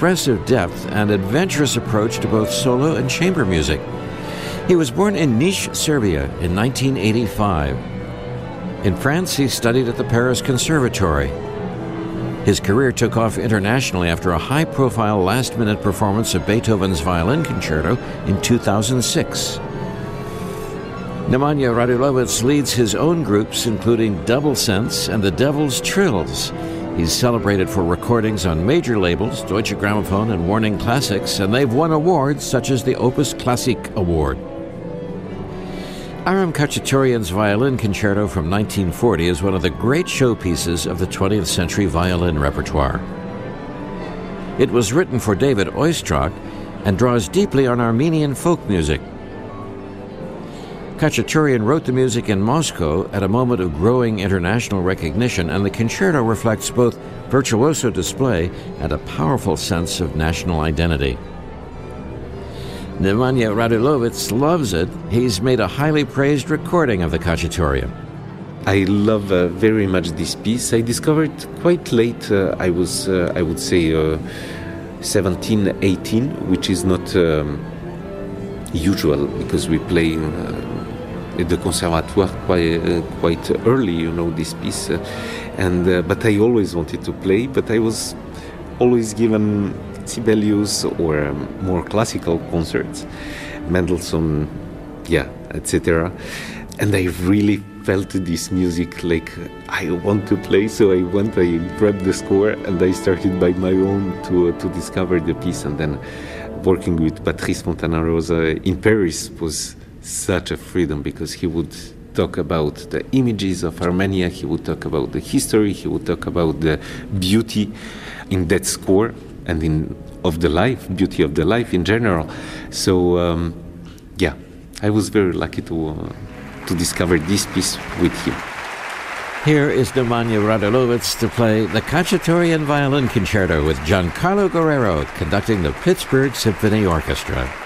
expressive depth and adventurous approach to both solo and chamber music. He was born in Niš, Serbia in 1985. In France, he studied at the Paris Conservatory. His career took off internationally after a high-profile last-minute performance of Beethoven's Violin Concerto in 2006. Nemanja Radulovic leads his own groups, including Double Sense and the Devil's Trills. He's celebrated for recordings on major labels, Deutsche Grammophon and Warning Classics, and they've won awards such as the Opus Classique Award. Aram Khachaturian's Violin Concerto from 1940 is one of the great showpieces of the 20th century violin repertoire. It was written for David Oistrakh and draws deeply on Armenian folk music. Khachaturian wrote the music in Moscow at a moment of growing international recognition, and the concerto reflects both virtuoso display and a powerful sense of national identity. Nemanja Radulovic loves it. He's made a highly praised recording of the Khachaturian. I love very much this piece. I discovered quite late, I would say 17, 18, which is not usual because we play at the Conservatoire quite early, this piece. But I always wanted to play, but I was always given Sibelius or more classical concerts, Mendelssohn, etc. And I really felt this music like I want to play, so I grabbed the score and I started by my own to discover the piece. And then working with Patrice Fontana-Rosa in Paris was such a freedom because he would talk about the images of Armenia, he would talk about the history, he would talk about the beauty in that score and of the life, beauty of the life in general. So, I was very lucky to discover this piece with him. Here is Nemanja Radulovic to play the Khachaturian Violin Concerto with Giancarlo Guerrero conducting the Pittsburgh Symphony Orchestra.